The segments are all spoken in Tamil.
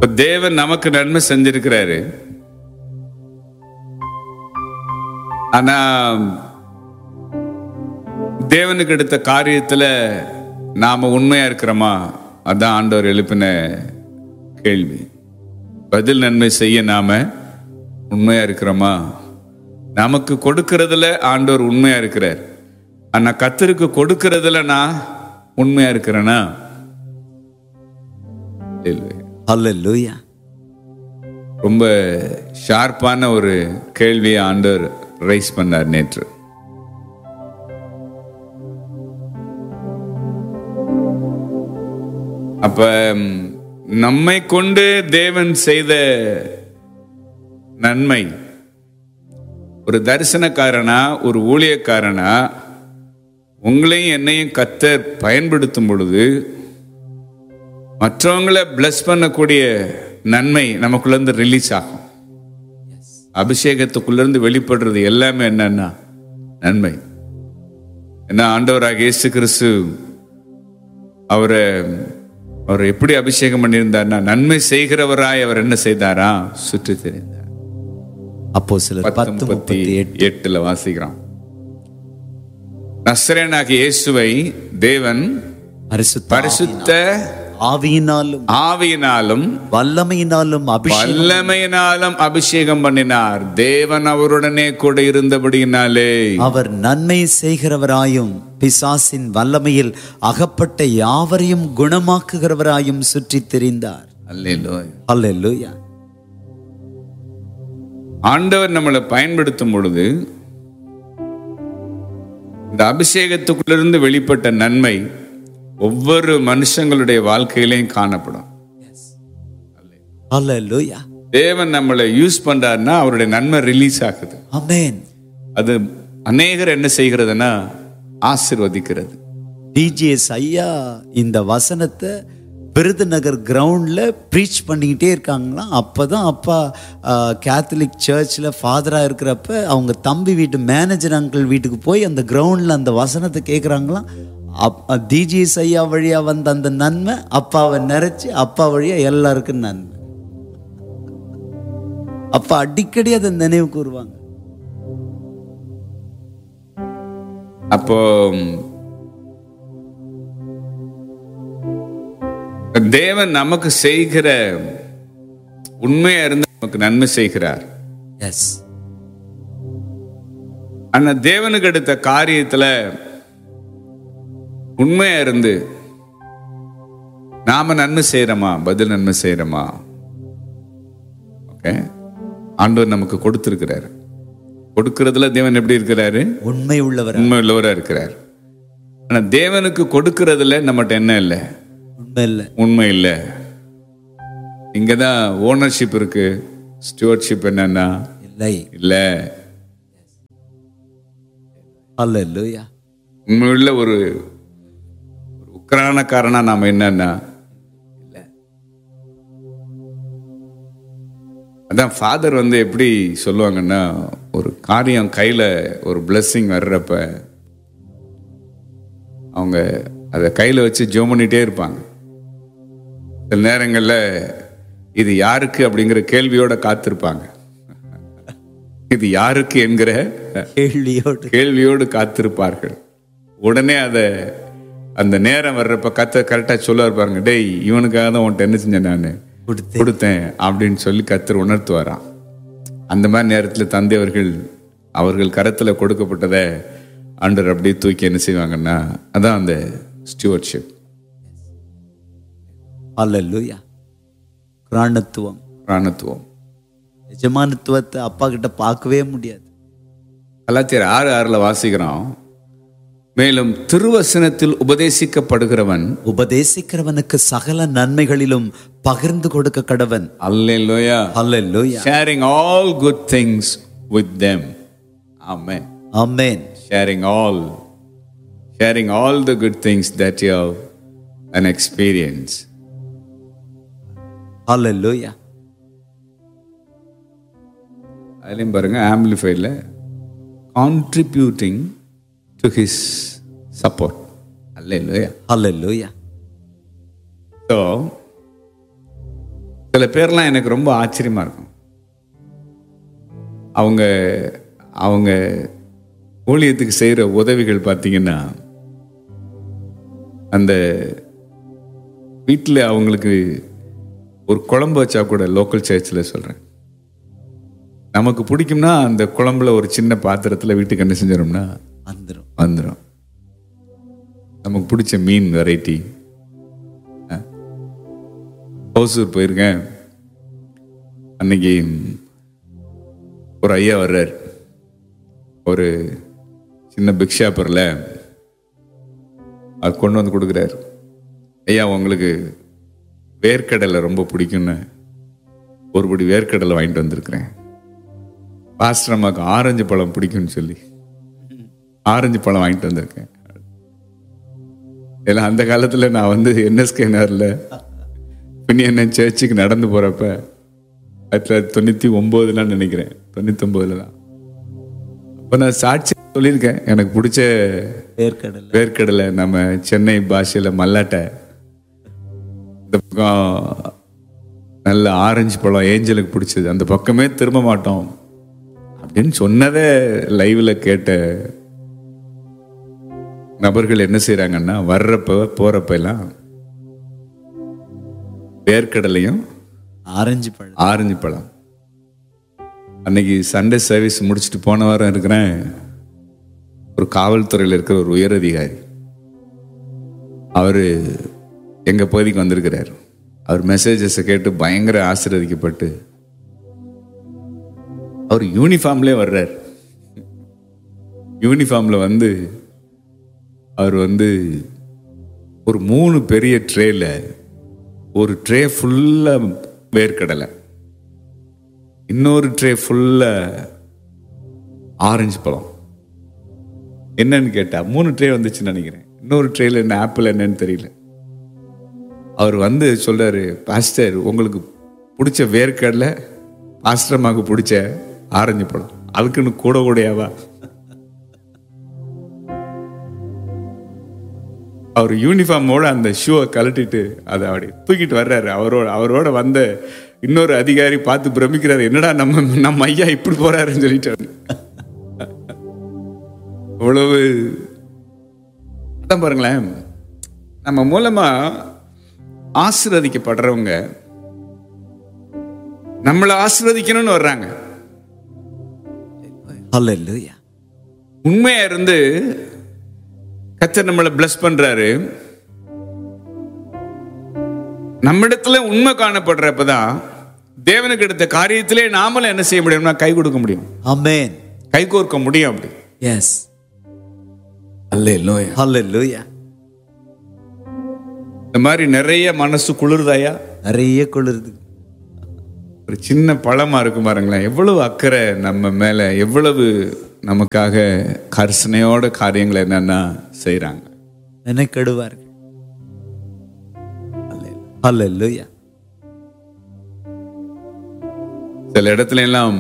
இப்ப தேவன் நமக்கு நன்மை செஞ்சிருக்கிறாரு. ஆனா தேவனுக்கு எடுத்த காரியத்துல நாம உண்மையா இருக்கிறோமா? அதான் ஆண்டவர் எழுப்பின கேள்வி. பதில் நன்மை செய்ய நாம உண்மையா இருக்கிறோமா? நமக்கு கொடுக்கறதுல ஆண்டவர் உண்மையா இருக்கிறார். ஆனா கர்த்தருக்கு கொடுக்கறதுல நான் உண்மையா இருக்கிறேனா? ஹல்லேலூயா. ரொம்ப ஷார்ப்பான ஒரு கேள்வியை ஆண்டவர் ரைஸ் பண்ணார் நேற்று. அப்ப நம்மை கொண்டு தேவன் செய்த நன்மை, ஒரு தரிசனக்காரனா, ஒரு ஊழியக்காரனா உங்களையும் என்னையும் கர்த்தர் பயன்படுத்தும் பொழுது மற்றவங்களை பிளஸ் பண்ணக்கூடிய நன்மை நமக்குள்ள இருந்து ரிலீஸ் ஆகும். அபிஷேகத்துக்குள்ள இருந்து வெளிப்படுறது எல்லாமே என்னன்னா நன்மை. என்ன ஆண்டவராக இயேசு கிறிஸ்து அவரை எப்படி அபிஷேகம் பண்ணியிருந்தார்னா, நன்மை செய்கிறவராய் அவர் என்ன செய்தாரா? சுற்றி தெரிந்தார். அப்போஸ்தலர் 10:38 வாசிக்கிறோம். நசரேயனாகிய இயேசுவை தேவன் பரிசுத்த ஆவியினாலும் வல்லமையினாலும் அபிஷேகம் பண்ணினார். தேவன் அவருடனே கூட இருந்தபடியினாலே அவர் நன்மை செய்கிறவராயும் பிசாசின் வல்லமையில் அகப்பட்ட யாவரையும் குணமாக்குகிறவராயும் சுற்றி திரிந்தார். அல்லேலூயா. ஆண்டவர் நம்மளை பயன்படுத்தும் பொழுது இந்த அபிஷேகத்துக்குள்ளிருந்து வெளிப்பட்ட நன்மை ஒவ்வொரு மனுஷங்களுடைய வாழ்க்கையிலையும் காணப்படும். அல்லேலூயா. தேவன் நம்மளை யூஸ் பண்றாருன்னா அவருடைய நன்மை ரிலீஸ் ஆகுது. ஆமென். அது அநேகர் என்ன செய்கிறதுனா ஆசீர்வதிக்கிறது. டிஜிஎஸ் ஐயா இந்த வசனத்தை விருதுநகர் கிரவுண்ட்ல ப்ரீச் பண்ணிக்கிட்டே இருக்காங்களாம். அப்பதான் அப்பா கேத்தலிக் சர்ச்சில் ஃபாதராக இருக்கிறப்ப அவங்க தம்பி வீட்டு மேனேஜர் அங்கிள் வீட்டுக்கு போய் அந்த கிரவுண்டில் அந்த வசனத்தை கேட்குறாங்களாம். டிஜிஎஸ் ஐயா வழியா வந்த அந்த நன்மை அப்பாவை நிறைச்சி அப்பா வழியா எல்லாருக்கும் நன்மை. அப்பா அடிக்கடி அதை நினைவு கூறுவாங்க. அப்போ தேவன் நமக்கு செய்கிற உண்மையா இருந்து நமக்கு நன்மை செய்கிறார். எஸ். ஆனா தேவனுக்கு எடுத்த காரியத்துல உண்மையா இருந்து நாம நன்மை செய்யறோமா? பதில் நன்மை செய்யறோமா? ஓகே. ஆண்டவர் நமக்கு கொடுத்திருக்கிறார். கொடுக்கிறதுல தேவன் எப்படி இருக்கிறாரு? உண்மை உள்ளவரா இருக்கிறார். ஆனா தேவனுக்கு கொடுக்கிறதுல நம்மகிட்ட என்ன இல்லை? உண்மை இல்லை. இங்கதான் ஓனர்ஷிப் இருக்கு. ஸ்டூவர்ட்ஷிப் என்னன்னா இல்ல. அல்லேலூயா. உண்மையுள்ள ஒரு உக்ரானக்காரனா நாம என்னன்னா இல்ல. அதான் ஃபாதர் எப்படி சொல்லுவாங்கன்னா, ஒரு காரியம் கையில ஒரு பிளெஸிங் வர்றப்ப அவங்க அதை கையில வச்சு ஜெபம் பண்ணிட்டே இருப்பாங்க. சில நேரங்கள்ல இது யாருக்கு அப்படிங்கிற கேள்வியோட காத்திருப்பாங்க. இது யாருக்கு என்கிற கேள்வியோடு காத்திருப்பார்கள். உடனே அந்த நேரம் வர்றப்ப கரெக்டா சொல்ல பாருங்க, டேய் இவனுக்காக தான் உன்ட்ட என்ன செஞ்சேன் நான் கொடுத்தேன் அப்படின்னு சொல்லி கர்த்தர் உணர்த்துவாராம். அந்த மாதிரி நேரத்தில் தந்தை அவர்கள் கரத்துல கொடுக்கப்பட்டதை ஆண்டவர் அப்படியே தூக்கி என்ன செய்வாங்கன்னா, அதான் அந்த ஸ்டூவர்ட்ஷிப். அல்லேலூயா. பிராணத்துவம் எஜமானத்துவத்தை அப்பா கிட்ட பார்க்கவே முடியாது. கலாத்தியர் 6:6 வாசிக்கிறோம். மேலும் திருவசனத்தில் உபதேசிக்கிறவனுக்கு சகல நன்மைகளிலும் பகிர்ந்து கொடுக்க கடவன். அல்லேலூயா. அல்லேலூயா. Sharing all good things with them. Amen. Amen. Sharing all the good things that you have an experience. Hallelujah. அதிலையும் பாருங்க, ஆம்பிளிஃபைட்ல contributing to his support. Hallelujah. Hallelujah. So சில பேர்லாம் எனக்கு ரொம்ப ஆச்சரியமா இருக்கும். அவங்க அவங்க ஊழியத்துக்கு செய்கிற உதவிகள் பார்த்தீங்கன்னா, அந்த வீட்டில் அவங்களுக்கு ஒரு குழம்பு வச்சா கூட, லோக்கல் சர்ச்சில் சொல்கிறேன், நமக்கு பிடிக்கும்னா அந்த குழம்புல ஒரு சின்ன பாத்திரத்தில் வீட்டுக்கு என்ன செஞ்சிடோம்னா வந்துடும். நமக்கு பிடிச்ச மீன் வெரைட்டி. ஹோசூர் போயிருக்கேன். அன்னைக்கு ஒரு ஐயா வர்றார், ஒரு சின்ன பிக் ஷாப்பரில் அது கொண்டு வந்து கொடுக்குறாரு. ஐயா, உங்களுக்கு வேர்க்கடலை ரொம்ப பிடிக்கும்னு ஒரு படி வேர்க்கடலை வாங்கிட்டு வந்திருக்கிறேன். பாஸ்டர் அம்மாவுக்கு ஆரஞ்சு பழம் பிடிக்கும்னு சொல்லி ஆரஞ்சு பழம் வாங்கிட்டு வந்திருக்கேன். ஏன்னா அந்த காலத்தில் நான் வந்து NSKNRல என்ன சர்ச்சுக்கு நடந்து போகிறப்ப 1999 நினைக்கிறேன், 99 தான். அப்போ நான் சாட்சி சொல்லியிருக்கேன், எனக்கு பிடிச்ச வேர்க்கடலை நம்ம சென்னை பாஷையில் மல்லாட்டை, இந்த பக்கம் நல்ல ஆரஞ்சு பழம் ஏஞ்சலுக்கு பிடிச்சது, அந்த பக்கமே திரும்ப மாட்டோம் அப்படின்னு சொன்னதை லைவில் கேட்ட நபர்கள் என்ன செய்கிறாங்கன்னா, வர்றப்ப போகிறப்ப எல்லாம் வேர்க்கடலையும் ஆரஞ்சு பழம். அன்னைக்கு சண்டே சர்வீஸ் முடிச்சுட்டு போன வாரம் இருக்கிறேன், ஒரு காவல்துறையில் இருக்கிற ஒரு உயர் அதிகாரி, அவர் எங்கள் பகுதிக்கு வந்திருக்கிறார். அவர் மெசேஜஸை கேட்டு பயங்கர ஆசீர்வதிக்கப்பட்டு அவர் யூனிஃபார்ம்லேயே வர்றார். யூனிஃபார்மில் வந்து அவர் வந்து ஒரு 3 பெரிய ட்ரேல, ஒரு ட்ரே ஃபுல்லாக வேர்க்கடலை, இன்னொரு ட்ரே ஃபுல்லாக ஆரஞ்சு பழம். என்னன்னு கேட்டால் 3 ட்ரே வந்துச்சுன்னு நினைக்கிறேன். இன்னொரு ட்ரேல என்ன ஆப்பிள் என்னன்னு தெரியல. அவர் வந்து சொல்கிறாரு, பாஸ்டர் உங்களுக்கு பிடிச்ச வேர்க்கடலை, பாஸ்டர் அம்மாவுக்கு பிடிச்ச ஆரஞ்சு பழம், அதுக்குன்னு கூடையாவா? அவர் யூனிஃபார்மோட அந்த ஷூவை கழட்டிட்டு அதை அப்படி தூக்கிட்டு வர்றாரு. அவரோட வந்த இன்னொரு அதிகாரி பார்த்து பிரமிக்கிறாரு, என்னடா நம்ம ஐயா இப்படி போறாருன்னு சொல்லிட்டு. அவ்வளவு பாருங்களேன், நம்ம மூலமா ஆசீர்வதிக்கப்படுறவங்க நம்மளை ஆசீர்வதிக்கணும்னு வர்றாங்க. உண்மையா இருந்து கர்த்தர் நம்மளை பிளஸ் பண்றாரு. நம்மிடத்துல உண்மை காணப்படுறப்பதான் தேவனுக்கு எடுத்த காரியத்திலே நாமளும் என்ன செய்ய முடியும்னா கை கொடுக்க முடியும். ஆமென். கை கோர்க்க முடியும். அப்படி எஸ். அல்லேலூயா, அல்லேலூயா. இந்த மாதிரி நிறைய மனசு குளிர்தாயா? நிறைய குளிர்து. ஒரு சின்ன பழமா இருக்கும் பாருங்களேன், எவ்வளவு அக்கறை நம்ம மேல, எவ்வளவு நமக்காக கர்சனையோட காரியங்களை என்னன்னா செய்யறாங்க. நினைக்கடுவார்கள். அல்லேலூயா. சில இடத்துல எல்லாம்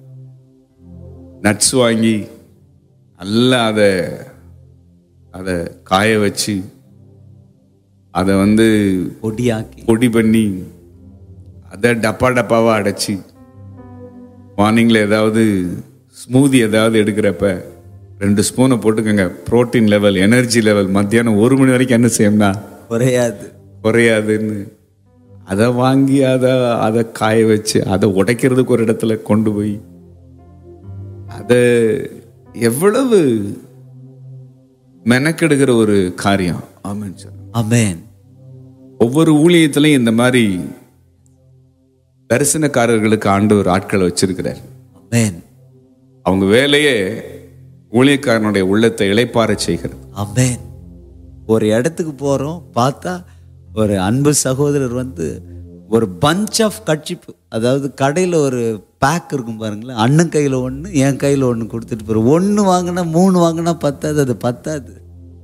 நட்ஸ் வாங்கி நல்லா அதை காய வச்சு அதை வந்து பொடி பண்ணி அதை டப்பாவா அடைச்சி மார்னிங்ல ஏதாவது ஸ்மூதி ஏதாவது எடுக்கிறப்ப 2 ஸ்பூனை போட்டுக்கோங்க. புரோட்டீன் லெவல், எனர்ஜி லெவல் மத்தியானம் 1 மணி வரைக்கும் என்ன செய்யும்னா குறையாதுன்னு அதை வாங்கி அதை காய வச்சு அதை உடைக்கிறதுக்கு ஒரு இடத்துல கொண்டு போய் அதை எவ்வளவு மெனக்கெடுக்கிற ஒரு காரியம். ஆமென் சார். ஆமென். ஒவ்வொரு ஊழியத்திலையும் இந்த மாதிரி தரிசனக்காரர்களுக்கு ஆண்டவர் ஆட்களை வச்சிருக்கிறார். ஆமென். அவங்க வேலையே ஊழியக்காரனுடைய உள்ளத்தை இளைப்பாற செய்கிறது. ஆமென். ஒரு இடத்துக்கு போறோம், பார்த்தா ஒரு அன்பு சகோதரர் வந்து ஒரு பஞ்ச் ஆஃப் கட்சிப்பு, அதாவது கடையில் ஒரு பேக் இருக்கும் பாருங்களேன், அண்ணன் கையில் ஒன்று என் கையில் ஒன்று கொடுத்துட்டு போகிற. 1 வாங்கினா 3 வாங்கினா பத்தாது, அது பத்தாது.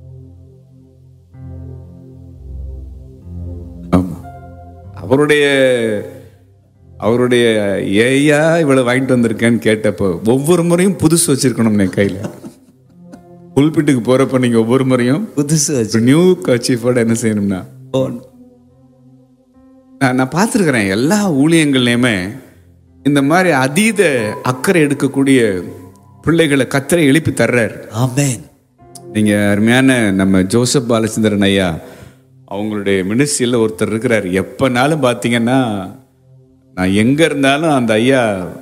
ஆமாம். அவருடைய ஏயா இவ்வளவு வாங்கிட்டு வந்திருக்கேன்னு கேட்டப்போ ஒவ்வொரு முறையும் புதுசு வச்சிருக்கணும் என் கையில். புல்பிட்டுக்கு போறப்ப நீங்க ஒவ்வொரு முறையும் புதுசு வச்சு நியூ கர்ச்சீஃபோட என்ன செய்யணும்னா நான் பார்த்துருக்கிறேன் எல்லா ஊழியங்கள்லையுமே இந்த மாதிரி அதீத அக்கறை எடுக்கக்கூடிய பிள்ளைகளை கர்த்தரை எழுப்பி தர்றாரு. ஆமென். நீங்க அருமையான நம்ம ஜோசப் பாலச்சந்திரன் ஐயா அவங்களுடைய மினிஸ்ட்ரியில் ஒருத்தர் இருக்கிறார். எப்பனாலும் பார்த்தீங்கன்னா நான் எங்க இருந்தாலும் அந்த ஐயா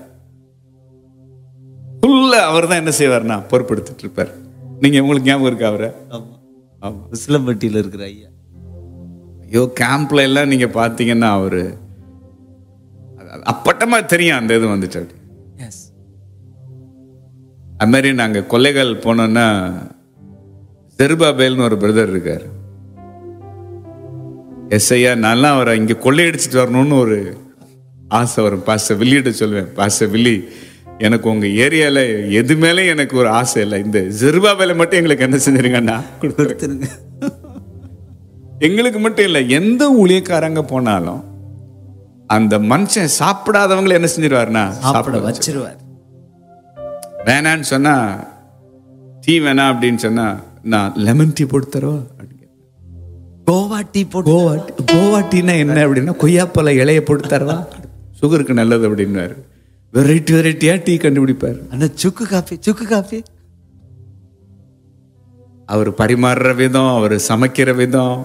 ஃபுல்லா அவர் தான் என்ன செய்வார்னா பொறுப்படுத்திட்டு இருப்பார். நீங்க உங்களுக்கு ஞாபகம் இருக்கா அவரை? ஆமா, உசிலம்பட்டியில் இருக்கிற ஐயா. ஐயோ, கேம்ப்ல எல்லாம் நீங்க பார்த்தீங்கன்னா அவரு அப்பட்டமா தெரியும் அந்த இது வந்துட்டு. அப்படி எஸ். அது மாதிரி நாங்க கொள்ளைகள் போனோம்னா செருபாபேல்னு ஒரு பிரதர் இருக்கார். எஸ்ஐயா நல்லா அவரை இங்க கொள்ளையடிச்சிட்டு வரணும்னு ஒரு ஆசை வரும். பாஸ்டர் வில்லிட்ட சொல்லுவேன், பாஸ்டர் வில்லி எனக்கு உங்க ஏரியால எது மேலே எனக்கு ஒரு ஆசை இல்லை, இந்த செருபாபேல மட்டும் எங்களுக்கு என்ன செஞ்சிருங்கன்னா கொடுத்துருங்க. எங்களுக்கு மட்டும் இல்லை, எந்த ஊழியக்காரங்க போனாலும் அந்த மனுஷன் சாப்பிடாதவங்களை என்ன செஞ்சிருவாருன்னா சாப்பிட வச்சிருவார். வேணான்னு சொன்னா டீ வேணாம் அப்படின்னு சொன்னா நான் லெமன் டீ போட்டு தருவா. கோவா டீ போட்டு. கோவா டீனா என்ன அப்படின்னா கொய்யாப்பழ இலைய போட்டு தரவா, சுகருக்கு நல்லது அப்படின்னாரு. வெரைட்டியா டீ கண்டுபிடிப்பார். ஆனா சுக்கு காஃபி அவர் பரிமாறுற விதம், அவர் சமைக்கிற விதம்,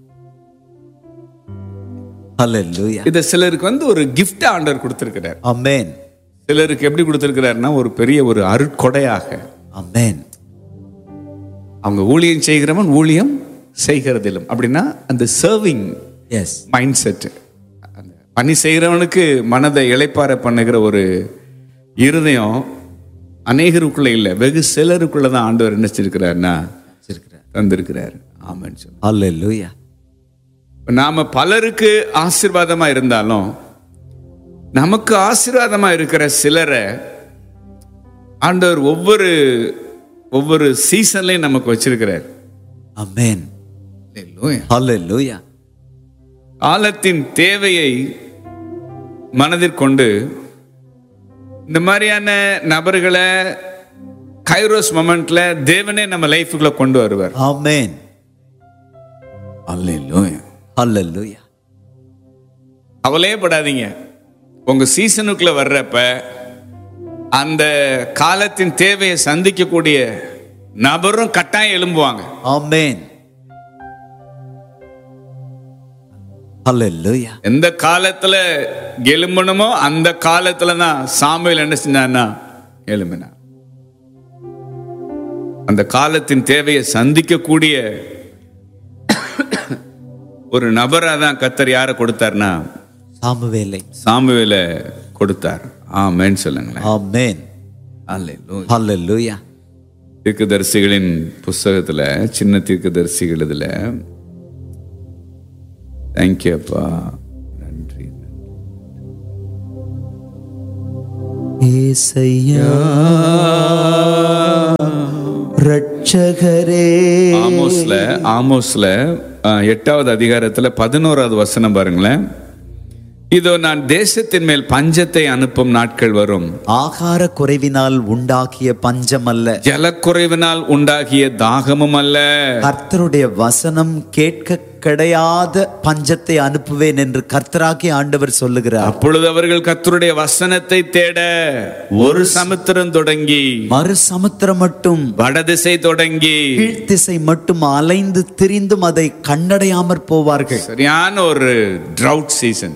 ஹல்லேலூயா. இத சிலருக்கு ஒரு கிஃப்ட் ஆண்டவர் கொடுத்திருக்கிறார். ஆமென். சிலருக்கு எப்படி கொடுத்திருக்கிறாருன்னா ஒரு பெரிய ஒரு அருட்கொடையாக. ஆமென். அவங்க ஊழியம் செய்கிறவன் ஊழியம் செய்கிறதிலும் அப்படின்னா அந்த சர்விங் எஸ் மைண்ட் செட், பணி செய்கிறவனுக்கு மனதை இளைப்பாற பண்ணுகிற ஒரு இருதயம் அநேகருக்குள்ள இல்லை, வெகு சிலருக்குள்ளதான் ஆண்டவர் என்ன செஞ்சிருக்கிறார்னா தந்திருக்கிறார். ஆமென். ஹல்லேலூயா. நாம பலருக்கு ஆசீர்வாதமா இருந்தாலும் நமக்கு ஆசீர்வாதமா இருக்கிற சிலரை ஆண்டவர் ஒவ்வொரு சீசன்லயும் நமக்கு வச்சிருக்கிறார். ஆமென். ஹல்லேலூயா. காலத்தின் தேவையை மனதில் கொண்டு இந்த மாதிரியான நபர்களை கைரோஸ் மொமெண்ட்ல தேவனே நம்ம லைஃபுக்குள்ள கொண்டு வருவார். ஆமென். அல்லேலூயா. ஹல்லேலூயா. கவலையே படாதீங்க, உங்க சீசனுக்குள்ள வர்றப்ப அந்த காலத்தின் தேவையை சந்திக்கக்கூடிய நபரும் கட்டாயம் எழும்புவாங்க. ஆமென். ஹல்லேலூயா. எந்த காலத்துல எழும்பணுமோ அந்த காலத்துல தான் சாமுவேல் என்ன செஞ்சான்னா எழும்பினா. அந்த காலத்தின் தேவையை சந்திக்கக்கூடிய ஒரு நபரா தான் கர்த்தர் யாரை கொடுத்தார்னா சாமுவேலை கொடுத்தார். ஆமென் சொல்லுங்களேன். ஆமென். அல்லேலூயா. ஹல்லேலூயா. தீர்க்கதரிசிகளின் புஸ்தகத்துல சின்ன தீர்க்கதரிசிகள் இதுல தேங்க்யூ அப்பா, நன்றி. ஏசையா ரட்சகரே. ஆமோஸ்ல 8வது அதிகாரத்துல 11வது வசனம் பாருங்களேன். இதோ நான் தேசத்தின் மேல் பஞ்சத்தை அனுப்பும் நாட்கள் வரும். ஆகார குறைவினால் உண்டாகிய பஞ்சம் அல்ல, ஜலக்குறைவினால் உண்டாகிய தாகமும் அல்ல. கர்த்தருடைய வசனம் கேட்க கிடையாத பஞ்சத்தை அனுப்புவேன் என்று கர்த்தராகிய ஆண்டவர் சொல்லுகிறார். அப்பொழுது அவர்கள் கர்த்தருடைய வசனத்தை தேட ஒரு சமுத்திரம் தொடங்கி மறு சமுத்திரம் மட்டும் வடதிசை தொடங்கி கீழ்த்திசை மட்டும் அலைந்து திரிந்தும் அதை கண்டடையாமற் போவார்கள். சரியான ஒரு ட்ரவுட் சீசன்.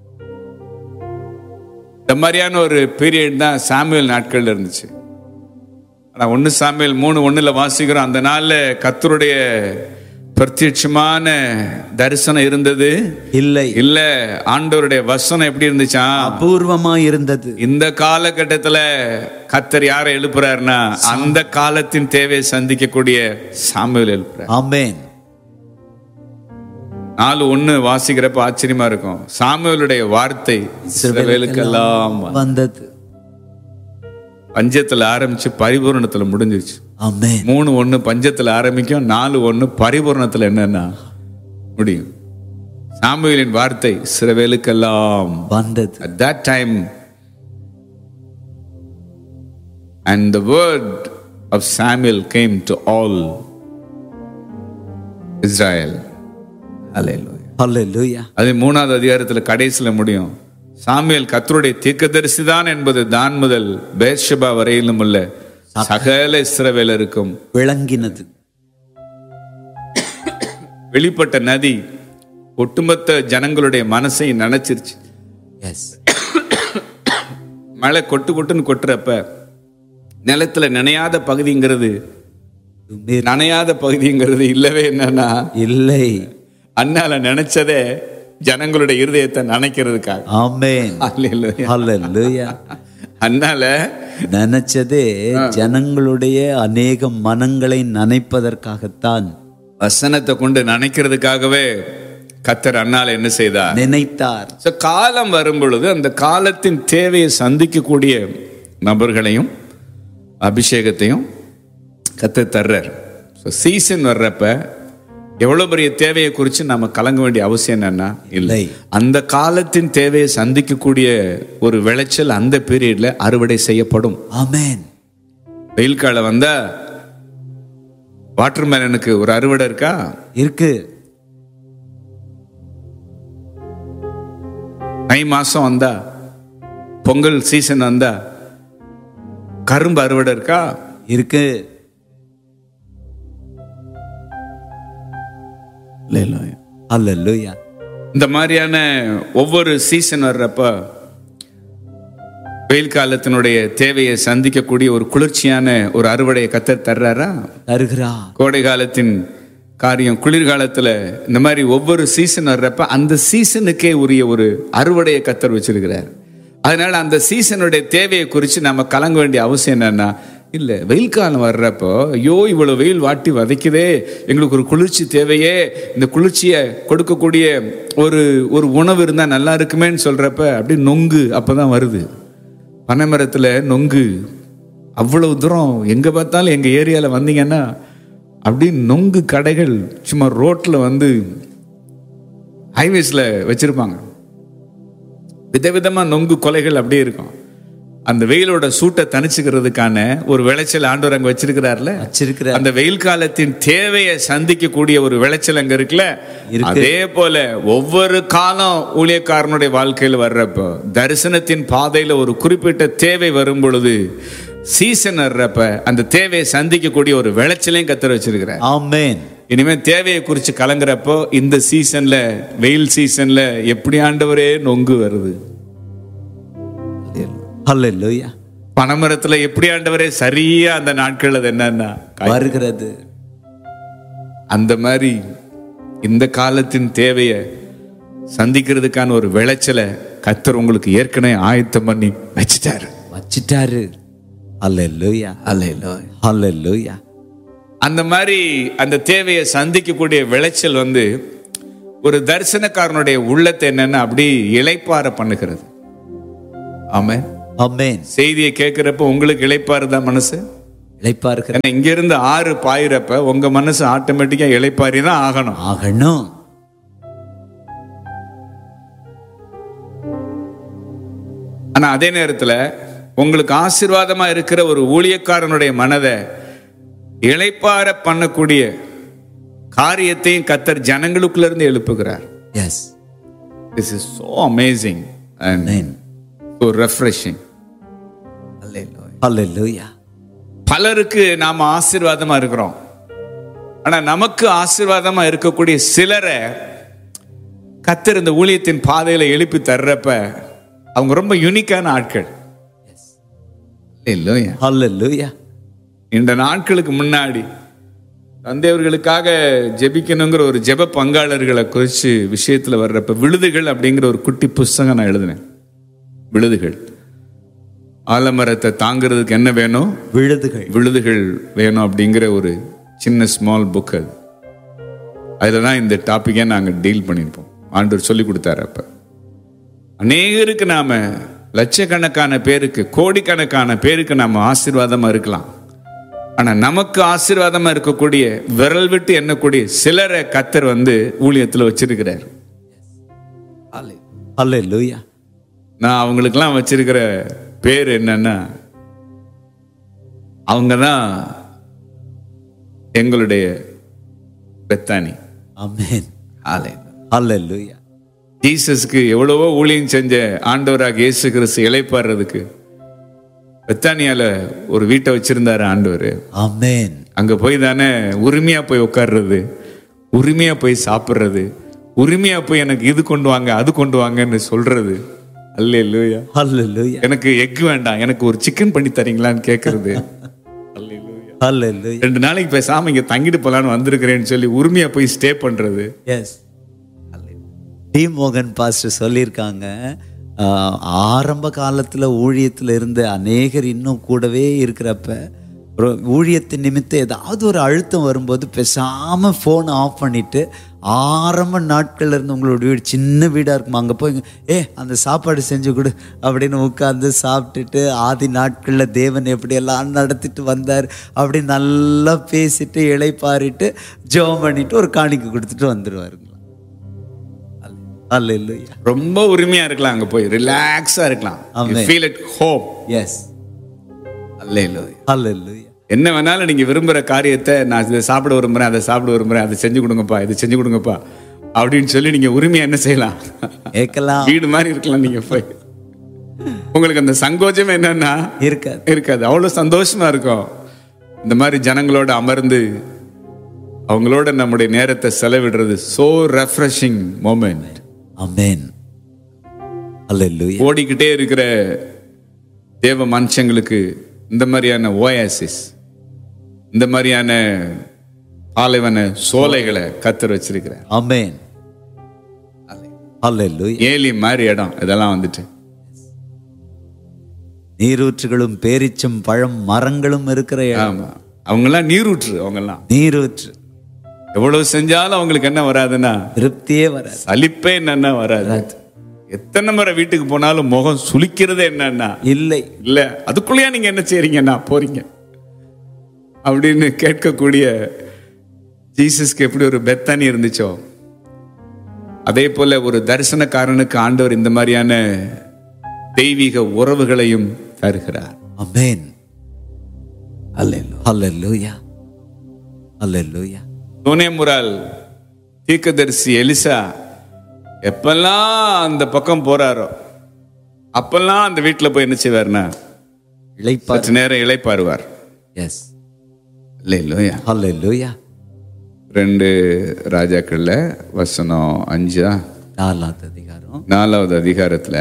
இந்த மாதிரியான ஒரு பீரியட் தான் சாமுவேல் நாட்கள்ல இருந்துச்சு. ஆனா 1 சாமுவேல் 3:1 வாசிக்கிறோம், அந்த நாள்ல கர்த்தருடைய பிரத்யட்சமான தரிசனம் இருந்தது இல்ல. ஆண்டவருடைய வசனம் எப்படி இருந்துச்சா? அபூர்வமா இருந்தது. இந்த காலகட்டத்துல கர்த்தர் யாரை எழுப்புறாருன்னா அந்த காலத்தின் தேவையை சந்திக்கக்கூடிய சாமுவேல் எழுப்புறார். ஆமென். 4:1 வாசிக்கிறப்ப ஆச்சரியமா இருக்கும். சாமுவேலுடைய வார்த்தை இஸ்ரவேலுக்கெல்லாம் வந்தது. பஞ்சத்துல ஆரம்பிச்சு பரிபூரணத்துல முடிஞ்சிருச்சு. ஆமென். 3:1 பஞ்சத்துல ஆரம்பிக்கும், 4:1 பரிபூரணத்துல என்னன்னா முடியும். சாமுவேலின் வார்த்தை இஸ்ரவேலுக்கெல்லாம் வந்தது. At that time and the word of Samuel came to all Israel. Hallelujah. ஹalleluya. அது 3வது அதிகாரத்துல கடைசியில முடியும். சாமுவேல் கர்த்தருடைய தீர்க்கதரிசி தான் என்பது தான் முதல் பேர்ஷெபா வரையிலும் உள்ள சகல இஸ்ரவேலருக்கும் விளங்கினது. வெளிப்பட்ட நதி ஒட்டுமொத்த ஜனங்களுடைய மனசை நனைச்சிருச்சு. எஸ். மழை கொட்டுன்னு கொட்டுறப்ப நிலத்துல நனையாத பகுதிங்கிறது இல்லவே என்னன்னா இல்லை. அண்ணால நினைச்சதே ஜனங்களுடைய இருதயத்தை நனைக்கிறதுக்காக. ஆமென். ஹalleluya. அண்ணால நினைச்சதே ஜனங்களுடைய அநேக மனங்களை நனைப்பதற்காகத்தான், வசனத்தை கொண்டு நனைக்கிறதுக்காகவே கர்த்தர் அண்ணால என்ன செய்தார்? நினைத்தார். காலம் வரும் பொழுது அந்த காலத்தின் தேவையை சந்திக்கக்கூடிய நபர்களையும் அபிஷேகத்தையும் கர்த்தர் தர்றார். சீசன் வர்றப்ப எவ்வளவு பெரிய தேவையை குறித்து நம்ம கலங்க வேண்டிய அவசியம் என்னன்னா இல்லை. அந்த காலத்தின் தேவையை சந்திக்கக்கூடிய ஒரு விளைச்சல் அந்த பீரியட்ல அறுவடை செய்யப்படும். ஆமென். வெயில் காலம் வந்தா வாட்டர்மெலனுக்கு ஒரு அறுவடை இருக்கா? இருக்கு. மை மாசம் வந்தா, பொங்கல் சீசன் வந்தா கரும்பு அறுவடை இருக்கா? இருக்கு. ஹalleluya. இந்த மாதிரியான ஒவ்வொரு சீசன் வர்றப்ப வெயில் காலத்தினுடைய தேவையை சந்திக்கக்கூடிய ஒரு குளிர்ச்சியான ஒரு அறுவடையை கர்த்தர் தர்றாரா? தருகிறார். கோடை காலத்தின் காரியம் குளிர்காலத்துல இந்த மாதிரி ஒவ்வொரு சீசன் வர்றப்ப அந்த சீசனுக்கே உரிய ஒரு அறுவடையை கர்த்தர் வச்சிருக்கிறார். அதனால அந்த சீசனுடைய தேவையை குறித்து நம்ம கலங்க வேண்டிய அவசியம் என்னன்னா இல்லை. வெயில் காலம் வர்றப்போ ஐயோ இவ்வளவு வெயில் வாட்டி வதைக்குதே, எங்களுக்கு ஒரு குளிர்ச்சி தேவையே, இந்த குளிர்ச்சியை கொடுக்கக்கூடிய ஒரு ஒரு உணவு இருந்தால் நல்லா இருக்குமேன்னு சொல்றப்ப அப்படி நொங்கு அப்பதான் வருது. பனைமரத்துல நொங்கு அவ்வளவு தூரம் எங்க பார்த்தாலும் எங்க ஏரியால வந்தீங்கன்னா அப்படி நொங்கு கடைகள் சும்மா ரோட்ல வந்து ஹைவேஸ்ல வச்சிருப்பாங்க. விதவிதமா நொங்கு கொலைகள் அப்படியே இருக்கும். அந்த வெயிலோட சூட்டை தணிச்சுக்கிறதுக்கான ஒரு விளைச்சல் ஆண்டவர் அங்க வச்சிருக்கிறார்ல. அந்த வெயில் காலத்தின் தேவையை சந்திக்கக்கூடிய ஒரு விளைச்சல் அங்க இருக்குல்ல. அதே போல ஒவ்வொரு காலம் ஊழியக்காரனுடைய வாழ்க்கையில் வர்றப்போ தரிசனத்தின் பாதையில ஒரு குறிப்பிட்ட தேவை வரும் பொழுது சீசன் வர்றப்ப அந்த தேவையை சந்திக்கக்கூடிய ஒரு விளைச்சலையும் கர்த்தர் வச்சிருக்கிறார். ஆமென். இனிமே தேவையை குறித்து கலங்குறப்போ இந்த சீசன்ல வெயில் சீசன்ல எப்படி ஆண்டவரே நொங்கு வருது, ஹalleluya. பனைமரத்துல எப்படி ஆண்டவரே சரியா அந்த நாட்கள் அது என்னன்னா வருகிறது. அந்த மாதிரி இந்த காலத்தின் தேவையை சந்திக்கிறதுக்கான ஒரு விளைச்சலை கர்த்தர் உங்களுக்கு ஏற்கனவே ஆயத்தம் பண்ணி வச்சிட்டாரு. ஹalleluya. ஹalleluya. அந்த மாதிரி அந்த தேவையை சந்திக்கக்கூடிய விளைச்சல் வந்து ஒரு தரிசனக்காரனுடைய உள்ளத்தை என்னன்னா அப்படி இளைப்பாற பண்ணுகிறது. ஆமென். ஆமென். செய்தியை கேட்கிறப்ப உங்களுக்கு இளைப்பாறுதான் மனசு இளைப்பாறுகிற. இங்க இருந்து 6 பாயிரப்ப உங்க மனசு ஆட்டோமேட்டிக்கா இளைப்பாரி தான் ஆகணும். ஆனா அதே நேரத்துல உங்களுக்கு ஆசீர்வாதமா இருக்கிற ஒரு ஊழியக்காரனுடைய மனதை இளைப்பாற பண்ணக்கூடிய காரியத்தையும் கர்த்தர் ஜனங்களுக்குள்ள இருந்து எழுப்புகிறார். S. This is so amazing and so refreshing. Hallelujah. பலருக்கு நாம ஆசீர்வாதமா இருக்கிறோம். ஆனா நமக்கு ஆசீர்வாதமா இருக்கக்கூடிய சிலரை கர்த்தர் இந்த ஊழியத்தின் பாதையில எழுப்பி தர்றப்ப அவங்க ரொம்ப யூனிக்கான ஆட்கள். Hallelujah. இந்த நாட்களுக்கு முன்னாடி தந்தையவர்களுக்காக ஜெபிக்கணுங்கிற ஒரு ஜெப பங்காளர்களை குறித்து விஷயத்துல வர்றப்ப விழுதுகள் அப்படிங்கிற ஒரு குட்டி புஸ்தகம் நான் எழுதினேன். விழுதுகள், ஆலமரத்தை தாங்கிறதுக்கு என்ன வேணும்? விழுதுகள் வேணும் அப்படிங்கிற ஒரு சின்ன ஸ்மால் புக். அது அதில் தான் இந்த டாப்பிக்கை நாங்கள் டீல் பண்ணியிருப்போம். ஆண்டவர் சொல்லி கொடுத்தாரு. அப்போ அநேகருக்கு நாம லட்சக்கணக்கான பேருக்கு, கோடிக்கணக்கான பேருக்கு நாம ஆசீர்வாதமா இருக்கலாம். ஆனா நமக்கு ஆசீர்வாதமா இருக்கக்கூடிய விரல் விட்டு எண்ணக்கூடிய சிலரை கர்த்தர் வந்து ஊழியத்துல வச்சிருக்கிறார். Hallelujah. நான் அவங்களுக்கெல்லாம் வச்சிருக்கிற பேர் என்னன்னா, அவங்கதான் எங்களுடைய பெத்தானி. ஆமென். ஹல்லேலூயா. ஜீசஸ்க்கு எவ்வளவோ ஊழியம் செஞ்ச ஆண்டவராக இயேசு கிறிஸ்து இளைப்பாறுறதுக்கு பெத்தானியால ஒரு வீட்டை வச்சிருந்தாரு ஆண்டவர். ஆமென். அங்க போய் தானே உரிமையா போய் உட்கார்றது, உரிமையா போய் சாப்பிடுறது, உரிமையா போய் எனக்கு இது கொண்டு வாங்க அது கொண்டு வாங்கன்னு சொல்றது. அல்லேலூயா. ஹல்லேலூயா. எனக்கு எக் வேண்டாம், எனக்கு ஒரு சிக்கன் பண்ணி தரீங்களான்னு கேட்கறது. ஹல்லேலூயா. 2 நாளைக்கு பேசாம இங்க தங்கிட்டு போலான்னு வந்திருக்கிறேன்னு சொல்லி உரிமையா போய் ஸ்டே பண்றது. எஸ். டி மோகன் பாஸ்டர் சொல்லியிருக்காங்க, ஆரம்ப காலத்தில் ஊழியத்தில் இருந்த அநேகர் இன்னும் கூடவே இருக்கிறப்ப ஒரு ஊழியத்தின் நிமித்தம் ஏதாவது ஒரு அழுத்தம் வரும்போது பேசாமல் ஃபோனை ஆஃப் பண்ணிவிட்டு ஆரம்ப நாட்கள்ல இருந்து உங்களோட வீடு சின்ன வீடாக இருக்குமா, அங்கே போய் அந்த சாப்பாடு செஞ்சு கொடு அப்படின்னு உட்காந்து சாப்பிட்டுட்டு ஆதி நாட்களில் தேவன் எப்படியெல்லாம் நடத்திட்டு வந்தார் அப்படின்னு நல்லா பேசிட்டு இளைப்பாரிட்டு ஜெபம் பண்ணிட்டு ஒரு காணிக்கை கொடுத்துட்டு வந்துடுவாருங்களா. அல்லேலூயா. ரொம்ப உரிமையா இருக்கலாம், அங்க போய் ரிலாக்ஸா இருக்கலாம். You feel at home. Yes. அல்லேலூயா. அல்லேலூயா. என்ன வேணாலும் நீங்க விரும்புற காரியத்தை, நான் இதை சாப்பிட விரும்புறேன், அதை சாப்பிட விரும்புறேன், அதை செஞ்சு கொடுங்கப்பா, இது செஞ்சு கொடுங்கப்பா அப்படின்னு சொல்லி நீங்க உரிமையா என்ன செய்யலாம்? கேட்கலாம். வீடு மாதிரி இருக்கலாம். நீங்க போய் உங்களுக்கு அந்த சங்கோஜம் என்னன்னா இருக்காது. அவ்வளவு சந்தோஷமா இருக்கும். இந்த மாதிரி ஜனங்களோட அமர்ந்து அவங்களோட நம்முடைய நேரத்தை செலவிடுறது so refreshing moment. ஆமென். அல்லேலூயா. ஓடிக்கிட்டே இருக்கிற தேவ மனுஷங்களுக்கு இந்த மாதிரியான ஓயாசிஸ், இந்த மாதிரியான பாலைவன சோலைகளை கர்த்தர் வச்சிருக்கிறார். ஆமென். அல்லேலூயா. ஏலி மாதிரி இடம் இதெல்லாம் வந்துட்டு நீரூற்றுகளும் பேரிச்சம் பழம் மரங்களும் இருக்கிற இடம். ஆமா, அவங்கெல்லாம் நீரூற்று. அவங்கெல்லாம் நீரூற்று. எவ்வளவு செஞ்சாலும் அவங்களுக்கு என்ன வராதுன்னா திருப்தியே வராது, சலிப்பே என்னன்னா வராது. எத்தனை முறை வீட்டுக்கு போனாலும் முகம் சுளிக்கிறது என்னன்னா இல்லை இல்ல, அதுக்குள்ளேயே நீங்க என்ன செய்றீங்கன்னா போறீங்க அப்படின்னு கேட்கக்கூடிய ஜீசஸ்க்கு எப்படி ஒரு பெத்தானி இருந்துச்சோ, அதே போல ஒரு தரிசனக்காரனுக்கு ஆண்டவர் இந்த மாதிரியான தெய்வீக உறவுகளையும் தருகிறார். ஆமென். அல்லேலூயா. அல்லேலூயா. சோனேமுரால் தீர்க்கதரிசி எலிசா எப்பெல்லாம் அந்த பக்கம் போறாரோ அப்பெல்லாம் அந்த வீட்டுல போய் என்ன செய்வார்னா சற்று நேரம் இளைப்பாருவார். எஸ். அல்லேலூயா. அல்லேலூயா. 2 ராஜாக்கள்ல வசனம் 5 4வது அதிகாரத்துல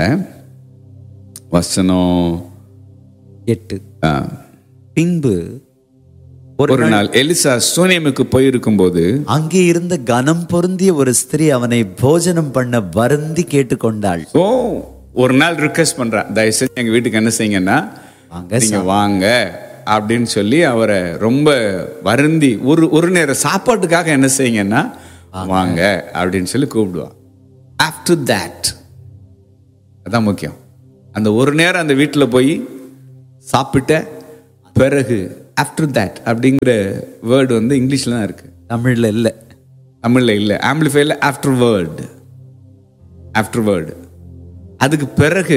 வசனம் 8. பின்பு ஒரு நாள் எலிசா சூனேமுக்கு போயிருக்கும் போது அங்கே இருந்த கனம் பொருந்திய ஒரு ஸ்திரீ அவனை போஜனம் பண்ண வருந்தி கேட்டுக்கொண்டாள். ஒரு நாள் ரிக்வெஸ்ட் பண்றான், தயவு செஞ்சு எங்க வீட்டுக்கு என்ன செய்யுங்கன்னா நீங்க வாங்க அப்படின்னு சொல்லி அவரை ரொம்ப வருந்தி ஒரு நேரம் சாப்பாட்டுக்காக என்ன செய்யுங்கன்னா வாங்க அப்படின்னு சொல்லி கூப்பிடுவான். ஆஃப்டர் தட், அதான் முக்கியம். அந்த ஒரு நேரம் அந்த வீட்டில் போய் சாப்பிட்ட பிறகு ஆஃப்டர் தட் அப்படிங்கிற வேர்டு வந்து இங்கிலீஷ்ல தான் இருக்கு, தமிழ்ல இல்லை. ஆம்பிளிஃபைல ஆஃப்டர் வேர்டு, அதுக்கு பிறகு